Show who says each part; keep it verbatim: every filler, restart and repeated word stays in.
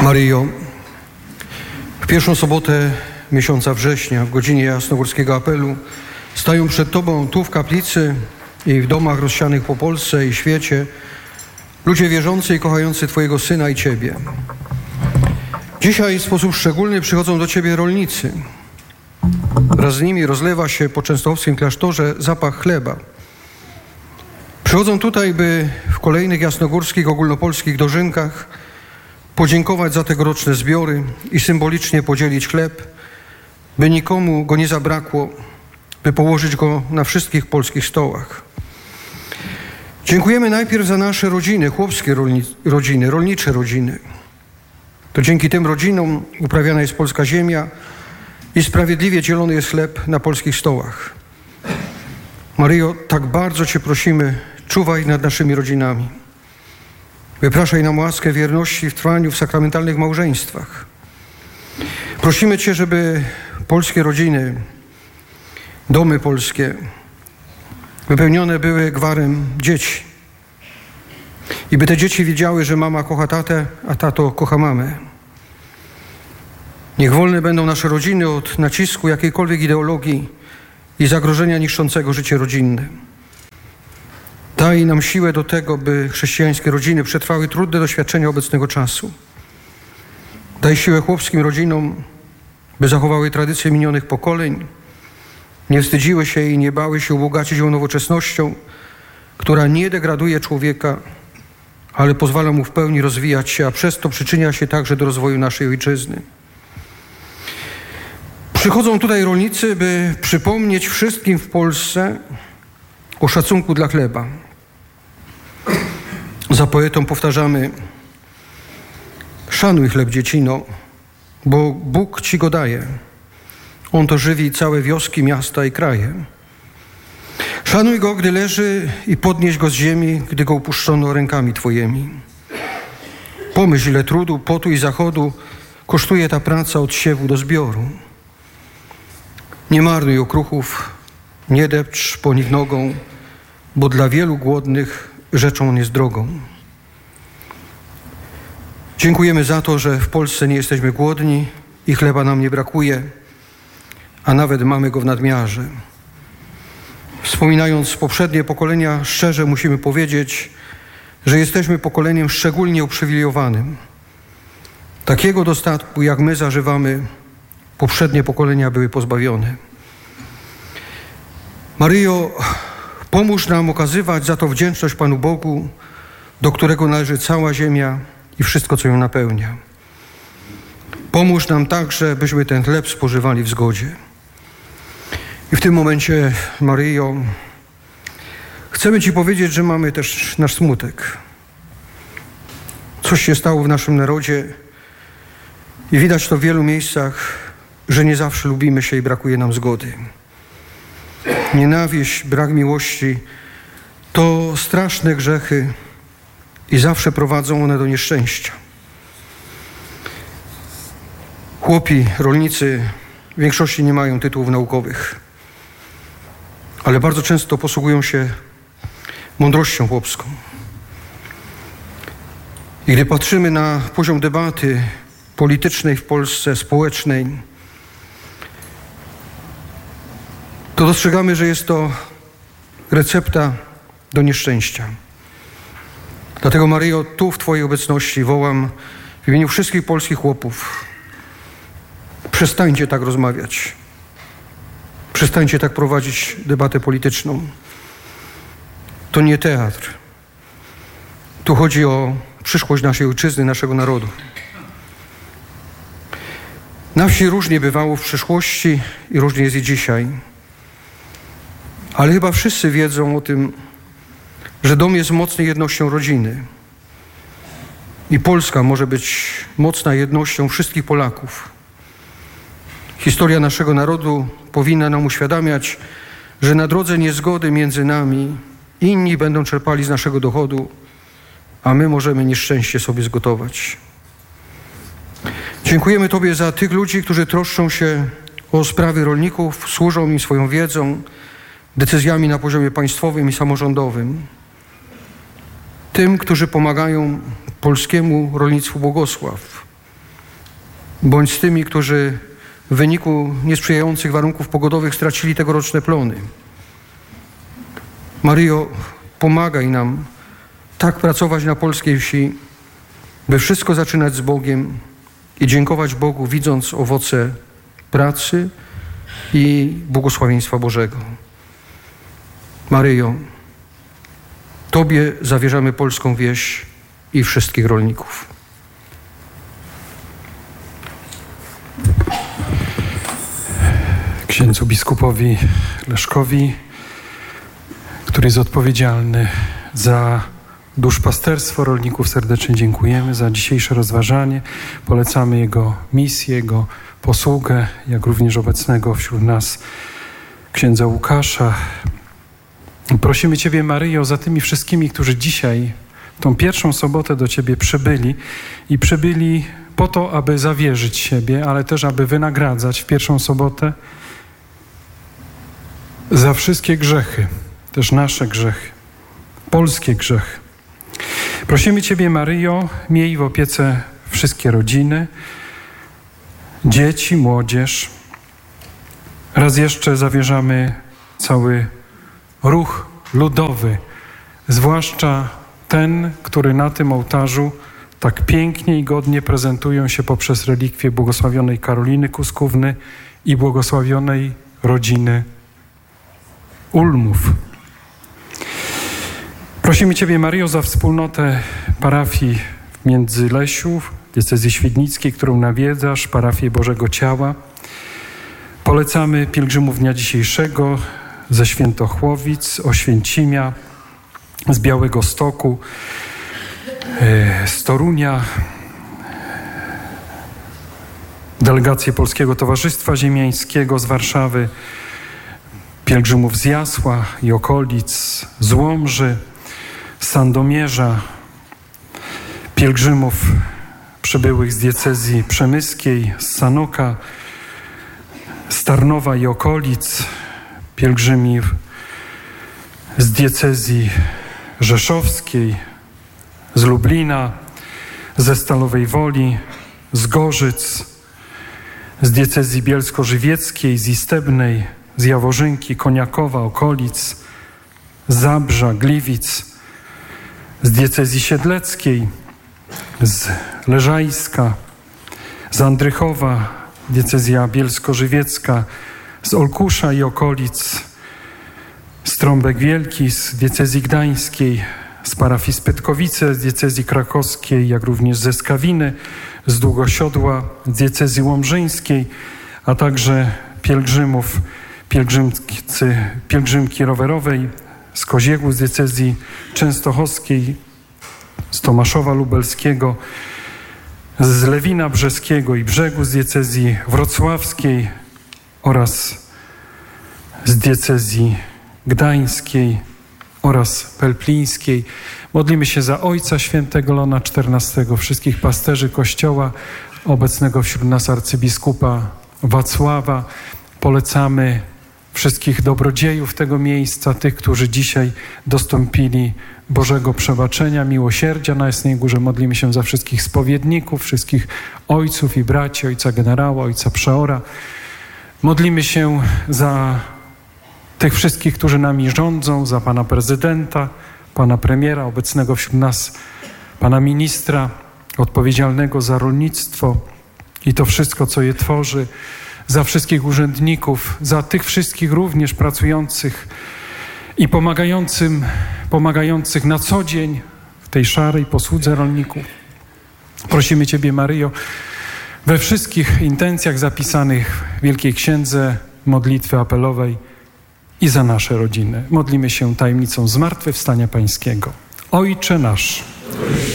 Speaker 1: Maryjo, w pierwszą sobotę miesiąca września, w godzinie jasnogórskiego apelu, stają przed Tobą tu w kaplicy i w domach rozsianych po Polsce i świecie ludzie wierzący i kochający Twojego Syna i Ciebie. Dzisiaj w sposób szczególny przychodzą do Ciebie rolnicy. Wraz z nimi rozlewa się po częstochowskim klasztorze zapach chleba. Przychodzą tutaj, by w kolejnych jasnogórskich, ogólnopolskich dożynkach podziękować za tegoroczne zbiory i symbolicznie podzielić chleb, by nikomu go nie zabrakło, by położyć go na wszystkich polskich stołach. Dziękujemy najpierw za nasze rodziny, chłopskie rolni- rodziny, rolnicze rodziny. To dzięki tym rodzinom uprawiana jest polska ziemia i sprawiedliwie dzielony jest chleb na polskich stołach. Maryjo, tak bardzo Cię prosimy, czuwaj nad naszymi rodzinami. Wypraszaj nam łaskę wierności w trwaniu w sakramentalnych małżeństwach. Prosimy Cię, żeby polskie rodziny, domy polskie wypełnione były gwarem dzieci. I by te dzieci wiedziały, że mama kocha tatę, a tato kocha mamę. Niech wolne będą nasze rodziny od nacisku jakiejkolwiek ideologii i zagrożenia niszczącego życie rodzinne. Daj nam siłę do tego, by chrześcijańskie rodziny przetrwały trudne doświadczenia obecnego czasu. Daj siłę chłopskim rodzinom, by zachowały tradycje minionych pokoleń, nie wstydziły się i nie bały się ubogacić ją nowoczesnością, która nie degraduje człowieka, ale pozwala mu w pełni rozwijać się, a przez to przyczynia się także do rozwoju naszej ojczyzny. Przychodzą tutaj rolnicy, by przypomnieć wszystkim w Polsce o szacunku dla chleba. Za poetą powtarzamy: szanuj chleb, dziecino, bo Bóg ci go daje. On to żywi całe wioski, miasta i kraje. Szanuj go, gdy leży, i podnieś go z ziemi, gdy go upuszczono rękami Twojemi. Pomyśl, ile trudu, potu i zachodu kosztuje ta praca od siewu do zbioru. Nie marnuj okruchów, nie depcz po nich nogą, bo dla wielu głodnych rzeczą on jest drogą. Dziękujemy za to, że w Polsce nie jesteśmy głodni i chleba nam nie brakuje, a nawet mamy go w nadmiarze. Wspominając poprzednie pokolenia, szczerze musimy powiedzieć, że jesteśmy pokoleniem szczególnie uprzywilejowanym. Takiego dostatku, jak my zażywamy, poprzednie pokolenia były pozbawione. Maryjo, pomóż nam okazywać za to wdzięczność Panu Bogu, do którego należy cała ziemia i wszystko, co ją napełnia. Pomóż nam także, byśmy ten chleb spożywali w zgodzie. I w tym momencie, Maryjo, chcemy Ci powiedzieć, że mamy też nasz smutek. Coś się stało w naszym narodzie i widać to w wielu miejscach, że nie zawsze lubimy się i brakuje nam zgody. Nienawiść, brak miłości to straszne grzechy i zawsze prowadzą one do nieszczęścia. Chłopi, rolnicy w większości nie mają tytułów naukowych, ale bardzo często posługują się mądrością chłopską. I gdy patrzymy na poziom debaty politycznej w Polsce, społecznej, to dostrzegamy, że jest to recepta do nieszczęścia. Dlatego, Maryjo, tu w Twojej obecności wołam w imieniu wszystkich polskich chłopów: przestańcie tak rozmawiać. Przestańcie tak prowadzić debatę polityczną. To nie teatr. Tu chodzi o przyszłość naszej ojczyzny, naszego narodu. Na wsi różnie bywało w przeszłości i różnie jest i dzisiaj. Ale chyba wszyscy wiedzą o tym, że dom jest mocną jednością rodziny. I Polska może być mocna jednością wszystkich Polaków. Historia naszego narodu powinna nam uświadamiać, że na drodze niezgody między nami inni będą czerpali z naszego dochodu, a my możemy nieszczęście sobie zgotować. Dziękujemy Tobie za tych ludzi, którzy troszczą się o sprawy rolników, służą im swoją wiedzą, decyzjami na poziomie państwowym i samorządowym. Tym, którzy pomagają polskiemu rolnictwu Błogosław, bądź z tymi, którzy w wyniku niesprzyjających warunków pogodowych stracili tegoroczne plony. Maryjo, pomagaj nam tak pracować na polskiej wsi, by wszystko zaczynać z Bogiem i dziękować Bogu, widząc owoce pracy i błogosławieństwa Bożego. Maryjo, Tobie zawierzamy polską wieś i wszystkich rolników.
Speaker 2: Księdzu biskupowi Leszkowi, który jest odpowiedzialny za duszpasterstwo rolników, serdecznie dziękujemy za dzisiejsze rozważanie. Polecamy jego misję, jego posługę, jak również obecnego wśród nas księdza Łukasza. Prosimy Ciebie, Maryjo, za tymi wszystkimi, którzy dzisiaj, tą pierwszą sobotę do Ciebie przybyli i przybyli po to, aby zawierzyć siebie, ale też aby wynagradzać w pierwszą sobotę za wszystkie grzechy, też nasze grzechy, polskie grzechy. Prosimy Ciebie, Maryjo, miej w opiece wszystkie rodziny, dzieci, młodzież. Raz jeszcze zawierzamy cały ruch ludowy, zwłaszcza ten, który na tym ołtarzu tak pięknie i godnie prezentują się poprzez relikwie błogosławionej Karoliny Kuskówny i błogosławionej rodziny Ulmów. Prosimy Ciebie, Maryjo, za wspólnotę parafii w Międzylesiu, diecezji świdnickiej, którą nawiedzasz, parafię Bożego Ciała. Polecamy pielgrzymów dnia dzisiejszego ze Świętochłowic, Oświęcimia, z Białegostoku, z Torunia, delegację Polskiego Towarzystwa Ziemiańskiego z Warszawy, pielgrzymów z Jasła i okolic, z Łomży, z Sandomierza, pielgrzymów przybyłych z diecezji przemyskiej, z Sanoka, z Tarnowa i okolic, pielgrzymi z diecezji rzeszowskiej, z Lublina, ze Stalowej Woli, z Gorzyc, z diecezji bielsko-żywieckiej, z Istebnej, z Jaworzynki, Koniakowa, okolic, z Zabrza, Gliwic, z diecezji siedleckiej, z Leżajska, z Andrychowa, diecezja bielsko-żywiecka, z Olkusza i okolic, z Trąbek Wielki, z diecezji gdańskiej, z parafii Spytkowice, z diecezji krakowskiej, jak również ze Skawiny, z Długosiodła, z diecezji łomżyńskiej, a także pielgrzymów, pielgrzymcy, pielgrzymki rowerowej z Koziegłu, z diecezji częstochowskiej, z Tomaszowa Lubelskiego, z Lewina Brzeskiego i Brzegu, z diecezji wrocławskiej oraz z diecezji gdańskiej oraz pelplińskiej. Modlimy się za Ojca Świętego Leona czternastego, wszystkich pasterzy Kościoła, obecnego wśród nas arcybiskupa Wacława. Polecamy wszystkich dobrodziejów tego miejsca, tych, którzy dzisiaj dostąpili Bożego przebaczenia, miłosierdzia na Jasnej Górze. Modlimy się za wszystkich spowiedników, wszystkich ojców i braci, ojca generała, ojca przeora. Modlimy się za tych wszystkich, którzy nami rządzą, za pana prezydenta, pana premiera, obecnego wśród nas, pana ministra, odpowiedzialnego za rolnictwo i to wszystko, co je tworzy, za wszystkich urzędników, za tych wszystkich również pracujących i pomagającym, pomagających na co dzień w tej szarej posłudze rolników. Prosimy Ciebie, Maryjo, we wszystkich intencjach zapisanych w Wielkiej Księdze modlitwy apelowej i za nasze rodziny. Modlimy się tajemnicą zmartwychwstania Pańskiego. Ojcze nasz,